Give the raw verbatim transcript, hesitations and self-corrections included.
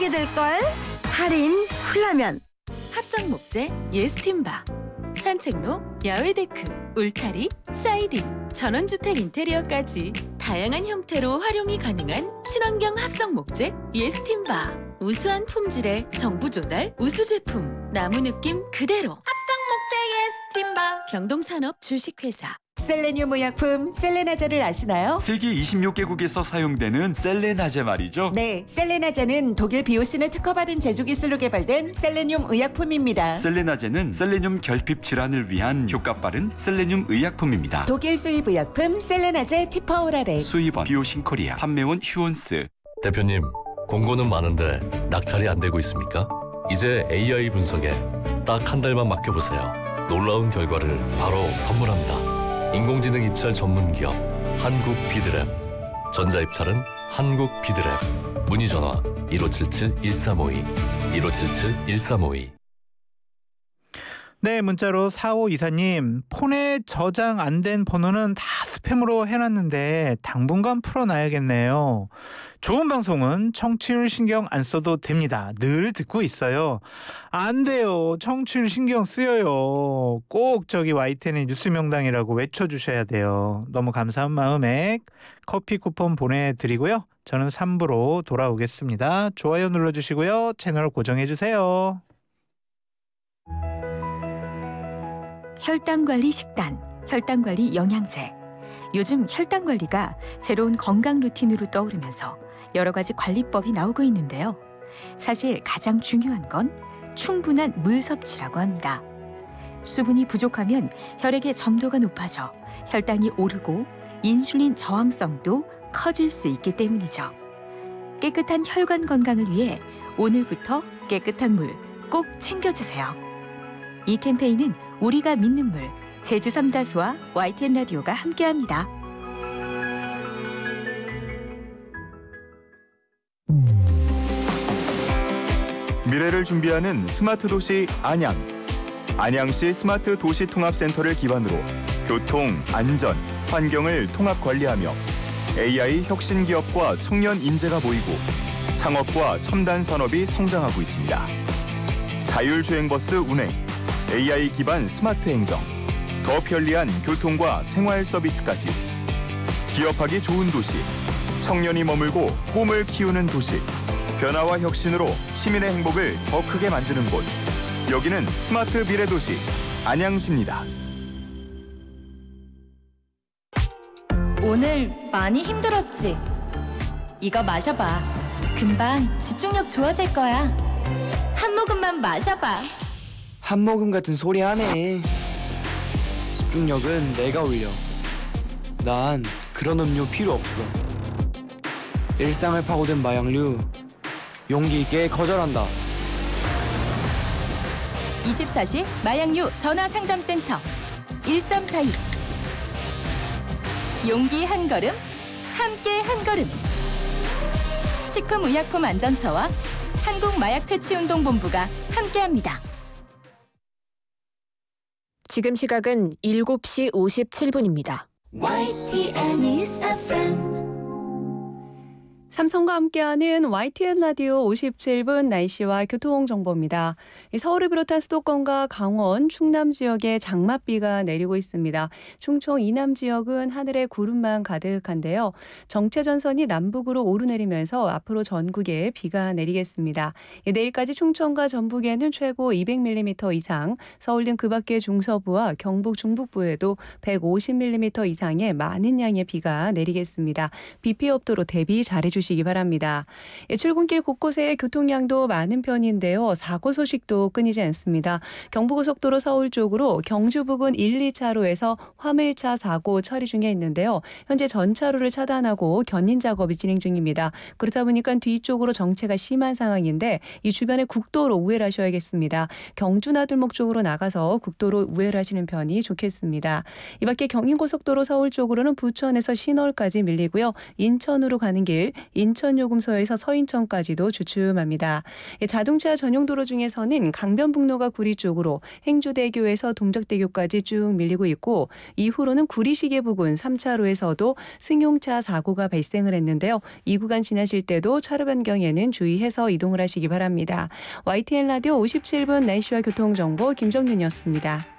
알게 될걸. 할인 훌라면. 합성 목재 예스팀바, 산책로, 야외 데크, 울타리, 사이딩, 전원주택 인테리어까지 다양한 형태로 활용이 가능한 친환경 합성 목재 예스팀바. 우수한 품질의 정부 조달 우수 제품, 나무 느낌 그대로. 합성 목재 예스팀바. 경동산업 주식회사. 셀레늄 의약품 셀레나제를 아시나요? 세계 이십육 개국에서 사용되는 셀레나제 말이죠? 네, 셀레나제는 독일 비오신을 특허받은 제조기술로 개발된 셀레늄 의약품입니다. 셀레나제는 셀레늄 결핍 질환을 위한 효과 빠른 셀레늄 의약품입니다. 독일 수입 의약품 셀레나제 티퍼오라레. 수입원 비오신 코리아, 판매원 휴온스. 대표님, 공고는 많은데 낙찰이 안 되고 있습니까? 이제 에이아이 분석에 딱 한 달만 맡겨보세요. 놀라운 결과를 바로 선물합니다. 인공지능 입찰 전문 기업 한국 비드랩. 전자 입찰은 한국 비드랩. 문의 전화 일오칠칠 일삼오이 일오칠칠 일삼오이. 네, 문자로 사오이사님, 폰에 저장 안 된 번호는 다 스팸으로 해놨는데 당분간 풀어놔야겠네요. 좋은 방송은 청취율 신경 안 써도 됩니다. 늘 듣고 있어요. 안 돼요. 청취율 신경 쓰여요. 꼭 저기 와이티엔의 뉴스 명당이라고 외쳐주셔야 돼요. 너무 감사한 마음에 커피 쿠폰 보내드리고요. 저는 삼 부로 돌아오겠습니다. 좋아요 눌러주시고요. 채널 고정해주세요. 혈당관리 식단, 혈당관리 영양제. 요즘 혈당관리가 새로운 건강 루틴으로 떠오르면서 여러 가지 관리법이 나오고 있는데요. 사실 가장 중요한 건 충분한 물 섭취라고 합니다. 수분이 부족하면 혈액의 점도가 높아져 혈당이 오르고 인슐린 저항성도 커질 수 있기 때문이죠. 깨끗한 혈관 건강을 위해 오늘부터 깨끗한 물 꼭 챙겨주세요. 이 캠페인은 우리가 믿는 물, 제주 삼다수와 와이티엔 라디오가 함께합니다. 미래를 준비하는 스마트 도시 안양. 안양시 스마트 도시 통합센터를 기반으로 교통, 안전, 환경을 통합 관리하며 에이아이 혁신 기업과 청년 인재가 모이고 창업과 첨단 산업이 성장하고 있습니다. 자율주행버스 운행, 에이아이 기반 스마트 행정, 더 편리한 교통과 생활 서비스까지. 기업하기 좋은 도시, 청년이 머물고 꿈을 키우는 도시. 변화와 혁신으로 시민의 행복을 더 크게 만드는 곳. 여기는 스마트 미래도시 안양시입니다. 오늘 많이 힘들었지? 이거 마셔봐. 금방 집중력 좋아질 거야. 한 모금만 마셔봐. 한 모금 같은 소리 하네. 집중력은 내가 올려. 난 그런 음료 필요 없어. 일상을 파고든 마약류 용기 있게 거절한다. 이십사 시 마약류 전화상담센터 일삼사이. 용기 한 걸음, 함께 한 걸음. 식품의약품안전처와 한국마약퇴치운동본부가 함께합니다. 지금 시각은 일곱 시 오십칠 분입니다. 와이티엔 News 에프엠. 삼성과 함께하는 와이티엔 라디오 오십칠 분 날씨와 교통정보입니다. 서울을 비롯한 수도권과 강원, 충남 지역에 장맛비가 내리고 있습니다. 충청 이남 지역은 하늘에 구름만 가득한데요. 정체전선이 남북으로 오르내리면서 앞으로 전국에 비가 내리겠습니다. 내일까지 충청과 전북에는 최고 이백 밀리미터 이상, 서울 등 그 밖의 중서부와 경북 중북부에도 백오십 밀리미터 이상의 많은 양의 비가 내리겠습니다. 비 피해 없도록 대비 잘해주시기 시기 바랍니다. 출근길 곳곳에 교통량도 많은 편인데요. 사고 소식도 끊이지 않습니다. 경부고속도로 서울 쪽으로 경주 부근 일, 이 차로에서 화물차 사고 처리 중에 있는데요. 현재 전차로를 차단하고 견인 작업이 진행 중입니다. 그렇다 보니까 뒤쪽으로 정체가 심한 상황인데 이 주변에 국도로 우회를 하셔야겠습니다. 경주 나들목 쪽으로 나가서 국도로 우회를 하시는 편이 좋겠습니다. 이 밖에 경인고속도로 서울 쪽으로는 부천에서 신월까지 밀리고요. 인천으로 가는 길 인천요금소에서 서인천까지도 주춤합니다. 자동차 전용 도로 중에서는 강변북로가 구리 쪽으로 행주대교에서 동작대교까지 쭉 밀리고 있고 이후로는 구리시계 부근 삼 차로에서도 승용차 사고가 발생을 했는데요. 이 구간 지나실 때도 차로 변경에는 주의해서 이동을 하시기 바랍니다. 와이티엔 라디오 오십칠 분 날씨와 교통정보 김정윤이었습니다.